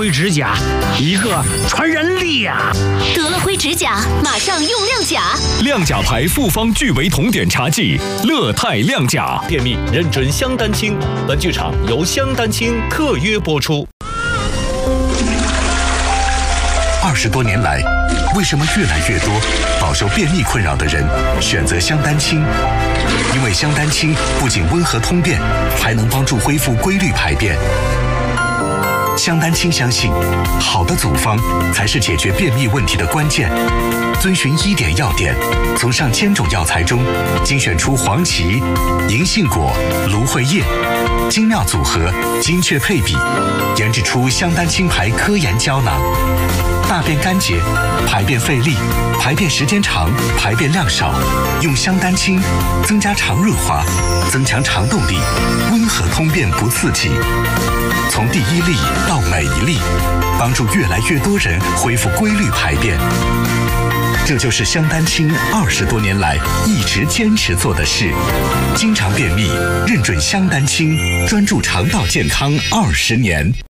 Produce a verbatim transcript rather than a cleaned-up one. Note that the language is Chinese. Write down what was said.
辉指甲，一个传人力呀！ 得了辉指甲，马上用亮甲。 亮甲牌复方聚维酮碘茶剂，乐泰亮甲。 便秘认准香丹青。本剧场由香丹青特约播出。 二十多年来，为什么越来越多饱受便秘困扰的人选择香丹青？因为香丹青不仅温和通便，还能帮助恢复规律排便。香丹青相信，好的组方才是解决便秘问题的关键。遵循医典要点，从上千种药材中精选出黄芪、银杏果、芦荟叶，精妙组合，精确配比，研制出香丹青牌科研胶囊。大便干结、排便费力、排便时间长、排便量少，用香丹青增加肠润滑，增强肠动力，温和通便不刺激。从第一粒到每一粒，帮助越来越多人恢复规律排便。这就是香丹青二十多年来一直坚持做的事。经常便秘，认准香丹青，专注肠道健康二十年。